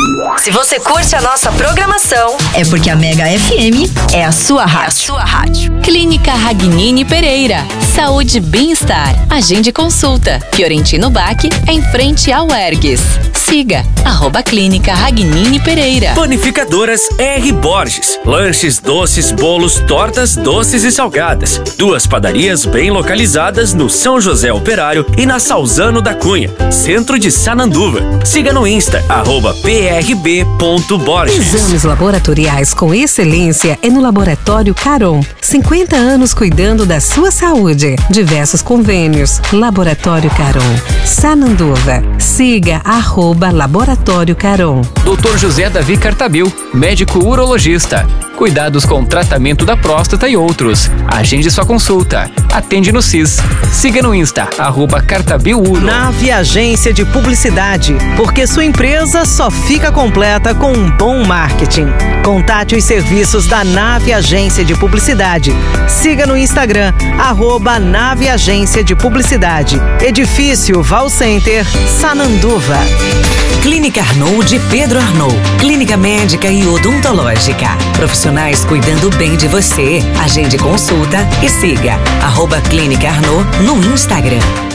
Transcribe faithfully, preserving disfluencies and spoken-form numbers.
Se você curte a nossa programação, é porque a Mega F M é a sua rádio. É a sua rádio. Clínica Ragnini Pereira. Saúde e bem-estar. Agende consulta. Fiorentino Bach, em frente ao Ergues. Siga, arroba Clínica Ragnini Pereira. Panificadoras R. Borges. Lanches, doces, bolos, tortas, doces e salgadas. Duas padarias bem localizadas no São José Operário e na Salzano da Cunha, centro de Sananduva. Siga no Insta, arroba P R B ponto Borges. Exames laboratoriais com excelência é no Laboratório Caron. cinquenta anos cuidando da sua saúde. Diversos convênios. Laboratório Caron. Sananduva. Siga, arroba Laboratório Caron. doutor José Davi Cartabil, médico urologista. Cuidados com tratamento da próstata e outros. Agende sua consulta. Atende no C I S. Siga no Insta, arroba Cartabiluro. Nave Agência de Publicidade, porque sua empresa só fica completa com um bom marketing. Contate os serviços da Nave Agência de Publicidade. Siga no Instagram, arroba Nave Agência de Publicidade. Edifício Val Center, Sananduva. Clínica Arnaud de Pedro Arnaud. Clínica médica e odontológica. Profissionais cuidando bem de você. Agende consulta e siga arroba Clínica Arnaud no Instagram.